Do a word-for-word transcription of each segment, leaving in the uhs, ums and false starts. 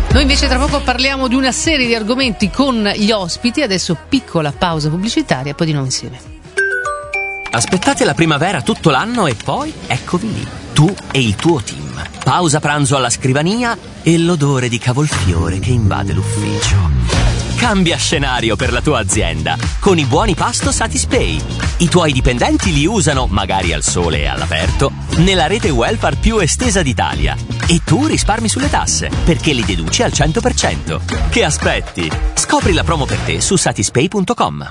Noi invece tra poco parliamo di una serie di argomenti con gli ospiti. Adesso piccola pausa pubblicitaria, poi di nuovo insieme. Aspettate la primavera tutto l'anno e poi eccovi lì, tu e il tuo team. Pausa pranzo alla scrivania e l'odore di cavolfiore che invade l'ufficio. Cambia scenario per la tua azienda con i buoni pasto Satispay. I tuoi dipendenti li usano, magari al sole e all'aperto, nella rete welfare più estesa d'Italia. E tu risparmi sulle tasse, perché li deduci al cento per cento. Che aspetti? Scopri la promo per te su satispay punto com.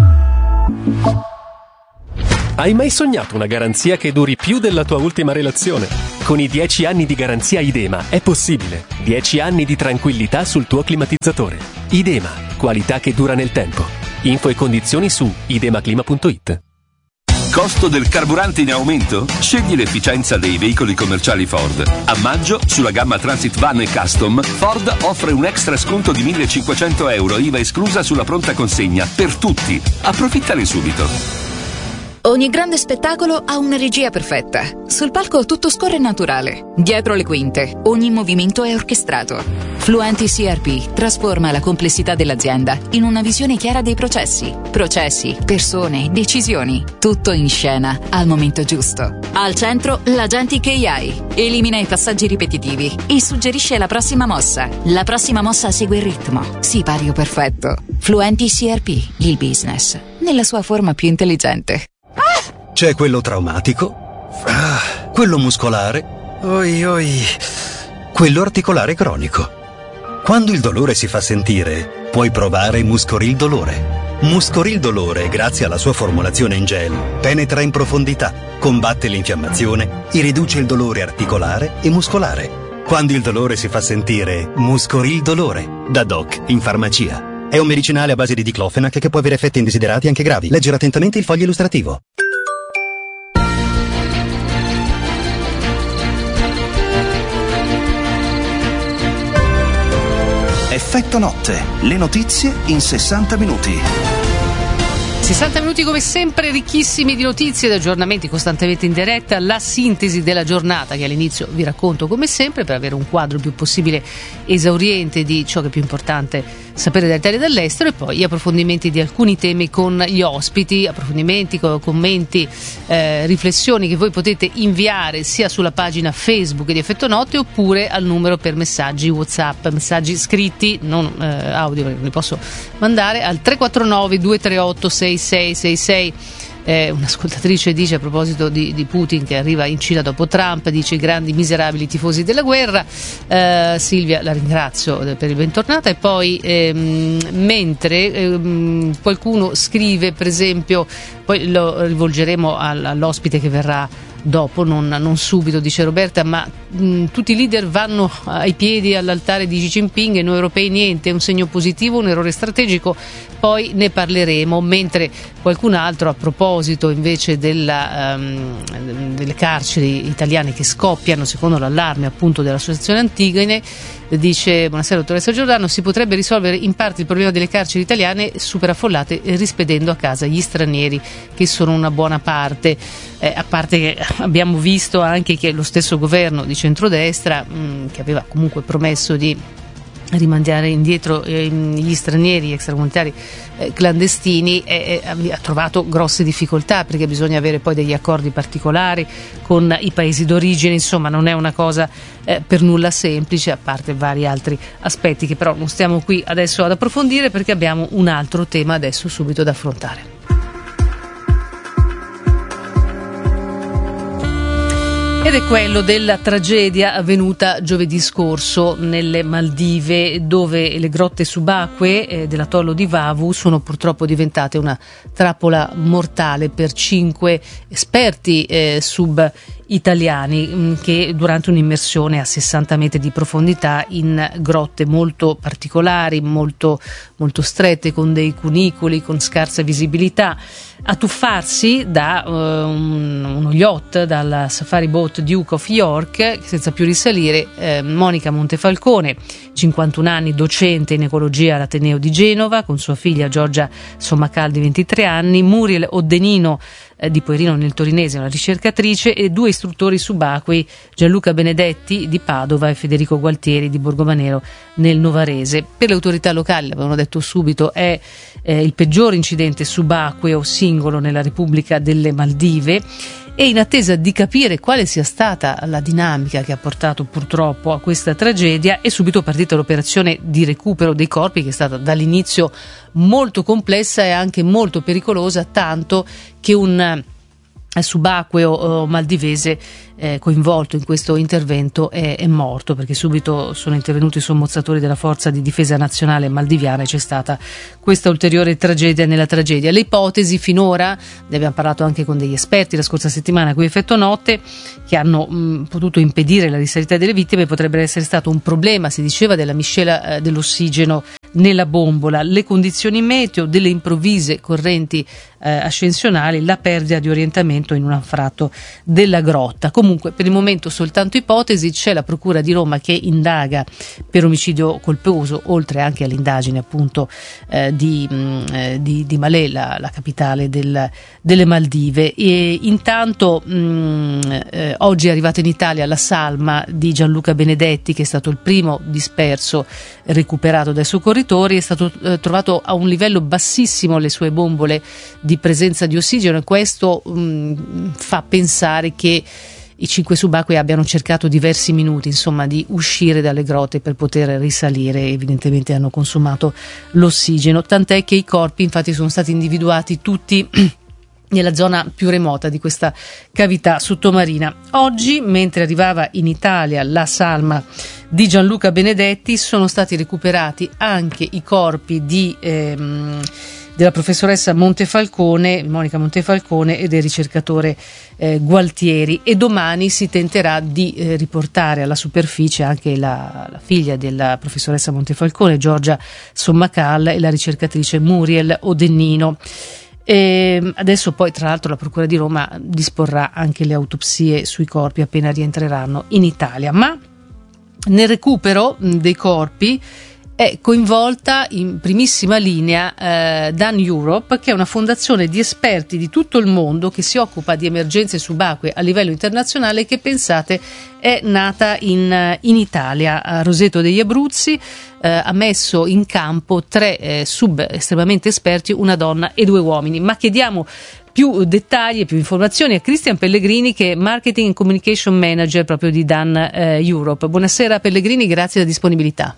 Hai mai sognato una garanzia che duri più della tua ultima relazione? Con i dieci anni di garanzia Idema è possibile. dieci anni di tranquillità sul tuo climatizzatore. Idema, qualità che dura nel tempo. Info e condizioni su idemaclima punto it. Costo del carburante in aumento? Scegli l'efficienza dei veicoli commerciali Ford. A maggio, sulla gamma Transit Van e Custom, Ford offre un extra sconto di millecinquecento euro, I V A esclusa sulla pronta consegna, per tutti. Approfittane subito. Ogni grande spettacolo ha una regia perfetta. Sul palco tutto scorre naturale. Dietro le quinte, ogni movimento è orchestrato. Fluenti C R P trasforma la complessità dell'azienda in una visione chiara dei processi. Processi, persone, decisioni. Tutto in scena, al momento giusto. Al centro, l'Agentic A I. Elimina i passaggi ripetitivi e suggerisce la prossima mossa. La prossima mossa segue il ritmo. Sipario perfetto. Fluenti C R P, il business, nella sua forma più intelligente. C'è quello traumatico, ah, quello muscolare, oi oi, quello articolare cronico. Quando il dolore si fa sentire, puoi provare Muscoril Dolore. Muscoril Dolore, grazie alla sua formulazione in gel, penetra in profondità, combatte l'infiammazione e riduce il dolore articolare e muscolare. Quando il dolore si fa sentire, Muscoril Dolore, da Doc in farmacia. È un medicinale a base di diclofenac che può avere effetti indesiderati anche gravi. Leggere attentamente il foglio illustrativo. Effetto notte, le notizie in sessanta minuti. sessanta minuti come sempre ricchissimi di notizie ed aggiornamenti costantemente in diretta, la sintesi della giornata che all'inizio vi racconto come sempre per avere un quadro il più possibile esauriente di ciò che è più importante sapere dall'Italia e dall'estero, e poi gli approfondimenti di alcuni temi con gli ospiti, approfondimenti, commenti, eh, riflessioni che voi potete inviare sia sulla pagina Facebook di Effetto Notte oppure al numero per messaggi WhatsApp, messaggi scritti, non eh, audio perché non li posso mandare, al tre quattro nove due tre otto sei sei sei sei. Eh, un'ascoltatrice dice a proposito di, di Putin che arriva in Cina dopo Trump, dice: i grandi miserabili tifosi della guerra. eh, Silvia, la ringrazio per il bentornata. E poi ehm, mentre ehm, qualcuno scrive, per esempio, poi lo rivolgeremo all, all'ospite che verrà dopo, non, non subito, dice Roberta, ma mh, tutti i leader vanno ai piedi all'altare di Xi Jinping e noi europei niente, è un segno positivo, un errore strategico, poi ne parleremo. Mentre qualcun altro, a proposito invece della, um, delle carceri italiane che scoppiano secondo l'allarme appunto dell'associazione Antigone, dice: buonasera dottoressa Giordano, si potrebbe risolvere in parte il problema delle carceri italiane superaffollate rispedendo a casa gli stranieri, che sono una buona parte, eh, a parte che abbiamo visto anche che lo stesso governo di centrodestra, mh, che aveva comunque promesso di rimandare indietro eh, gli stranieri extracomunitari eh, clandestini, eh, eh, ha trovato grosse difficoltà perché bisogna avere poi degli accordi particolari con i paesi d'origine, insomma non è una cosa eh, per nulla semplice, a parte vari altri aspetti che però non stiamo qui adesso ad approfondire perché abbiamo un altro tema adesso subito da affrontare. Ed è quello della tragedia avvenuta giovedì scorso nelle Maldive, dove le grotte subacquee eh, dell'atollo di Vavu sono purtroppo diventate una trappola mortale per cinque esperti eh, sub italiani mh, che durante un'immersione a sessanta metri di profondità in grotte molto particolari, molto, molto strette, con dei cunicoli, con scarsa visibilità, a tuffarsi da uh, un, uno yacht, dalla Safari Boat Duke of York, senza più risalire, eh, Monica Montefalcone, cinquantuno anni, docente in ecologia all'Ateneo di Genova, con sua figlia Giorgia Sommacaldi, ventitré anni, Muriel Oddenino, eh, di Poerino nel Torinese, una ricercatrice, e due istruttori subacquei, Gianluca Benedetti di Padova e Federico Gualtieri di Borgomanero nel Novarese. Per le autorità locali, l'avevano detto subito, è eh, il peggior incidente subacqueo singolo nella Repubblica delle Maldive, e in attesa di capire quale sia stata la dinamica che ha portato purtroppo a questa tragedia è subito partita l'operazione di recupero dei corpi, che è stata dall'inizio molto complessa e anche molto pericolosa, tanto che un subacqueo maldivese eh, coinvolto in questo intervento è, è morto, perché subito sono intervenuti i sommozzatori della Forza di Difesa Nazionale maldiviana e c'è stata questa ulteriore tragedia nella tragedia. Le ipotesi finora, ne abbiamo parlato anche con degli esperti la scorsa settimana qui a Effetto Notte, che hanno mh, potuto impedire la risalita delle vittime, potrebbe essere stato un problema, si diceva, della miscela eh, dell'ossigeno nella bombola, le condizioni meteo, delle improvvise correnti eh, ascensionali, la perdita di orientamento in un anfratto della grotta. Comunque per il momento soltanto ipotesi. C'è la Procura di Roma che indaga per omicidio colposo, oltre anche all'indagine appunto eh, di, mh, di, di Malé, la, la capitale del, delle Maldive. E intanto mh, eh, oggi è arrivata in Italia la salma di Gianluca Benedetti, che è stato il primo disperso recuperato dai soccorritori. È stato eh, trovato a un livello bassissimo le sue bombole di presenza di ossigeno, e questo mh, fa pensare che i cinque subacquei abbiano cercato diversi minuti insomma di uscire dalle grotte per poter risalire. Evidentemente hanno consumato l'ossigeno, tant'è che i corpi infatti sono stati individuati tutti nella zona più remota di questa cavità sottomarina. Oggi, mentre arrivava in Italia la salma di Gianluca Benedetti, sono stati recuperati anche i corpi di ehm, della professoressa Montefalcone, Monica Montefalcone, e del ricercatore eh, Gualtieri, e domani si tenterà di eh, riportare alla superficie anche la, la figlia della professoressa Montefalcone, Giorgia Sommacal, e la ricercatrice Muriel Odennino. E adesso poi tra l'altro la Procura di Roma disporrà anche le autopsie sui corpi appena rientreranno in Italia. Ma nel recupero dei corpi è coinvolta in primissima linea eh, Dan Europe, che è una fondazione di esperti di tutto il mondo che si occupa di emergenze subacquee a livello internazionale, che pensate è nata in, in Italia. A Roseto degli Abruzzi eh, ha messo in campo tre eh, sub estremamente esperti, una donna e due uomini. Ma chiediamo più dettagli e più informazioni a Cristian Pellegrini, che è Marketing and Communication Manager proprio di Dan eh, Europe. Buonasera Pellegrini, grazie della disponibilità.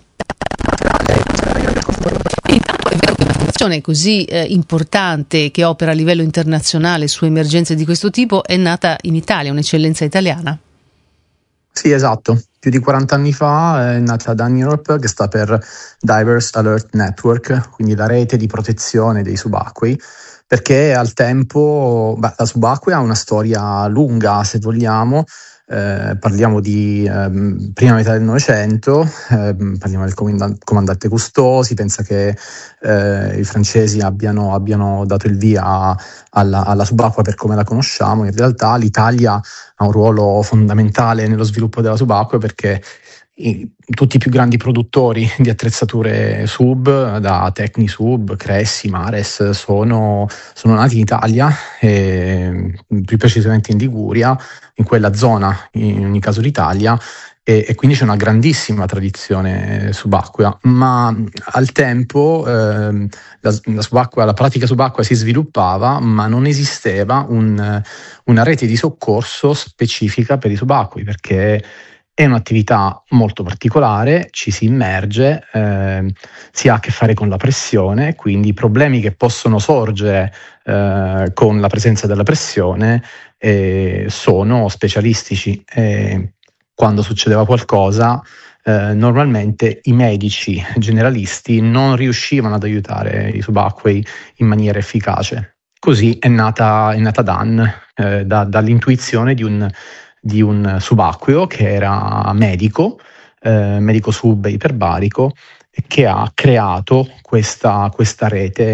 Intanto è vero che una fondazione così eh, importante, che opera a livello internazionale su emergenze di questo tipo, è nata in Italia, un'eccellenza italiana? Sì, esatto. Più di quaranta anni fa è nata Dan Europe, che sta per Divers Alert Network, quindi la rete di protezione dei subacquei, perché al tempo beh, la subacquea ha una storia lunga, se vogliamo. Eh, parliamo di ehm, prima metà del Novecento, ehm, parliamo del comandante, comandante Cousteau. Si pensa che eh, i francesi abbiano, abbiano dato il via alla, alla subacquea per come la conosciamo. In realtà l'Italia ha un ruolo fondamentale nello sviluppo della subacquea, perché i, tutti i più grandi produttori di attrezzature sub, da Tecnisub, Cressi, Mares, sono, sono nati in Italia, e più precisamente in Liguria, in quella zona in ogni caso d'Italia, e, e quindi c'è una grandissima tradizione subacquea. Ma al tempo eh, la, la, subacquea, la pratica subacquea si sviluppava, ma non esisteva un, una rete di soccorso specifica per i subacquei, perché è un'attività molto particolare, ci si immerge, eh, si ha a che fare con la pressione, quindi i problemi che possono sorgere eh, con la presenza della pressione eh, sono specialistici. E quando succedeva qualcosa, eh, normalmente i medici generalisti non riuscivano ad aiutare i subacquei in maniera efficace. Così è nata, è nata Dan, eh, da, dall'intuizione di un di un subacqueo che era medico, eh, medico sub iperbarico, e che ha creato questa, questa rete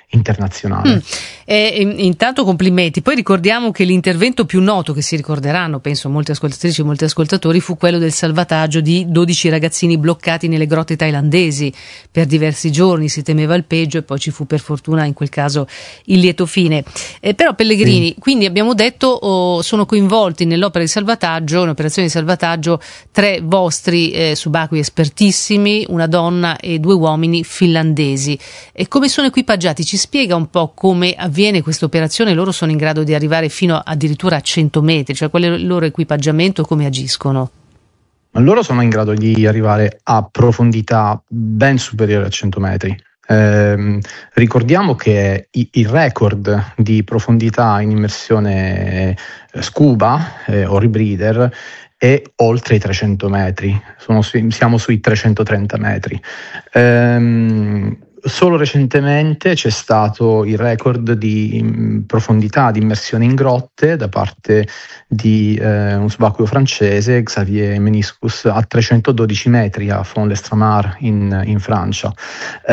internazionale. Mm. Eh, intanto complimenti. Poi ricordiamo che l'intervento più noto, che si ricorderanno, penso molte ascoltatrici e molti ascoltatori, fu quello del salvataggio di dodici ragazzini bloccati nelle grotte thailandesi per diversi giorni. Si temeva il peggio e poi ci fu per fortuna in quel caso il lieto fine. Eh, però Pellegrini, sì. Quindi abbiamo detto oh, sono coinvolti nell'opera di salvataggio, un'operazione di salvataggio, tre vostri eh, subacquei espertissimi, una donna e due uomini finlandesi. E come sono equipaggiati? Ci spiega un po' come avviene questa operazione? Loro sono in grado di arrivare fino a, addirittura a cento metri, cioè qual è il loro equipaggiamento, come agiscono? Loro sono in grado di arrivare a profondità ben superiori a cento metri. Eh, ricordiamo che i, il record di profondità in immersione eh, scuba eh, o rebreather è oltre i trecento metri, sono su, siamo sui trecentotrenta metri. Eh, Solo recentemente c'è stato il record di profondità di immersione in grotte da parte di eh, un subacqueo francese, Xavier Meniscus, a trecentododici metri a Font-l'Estramar in, in Francia.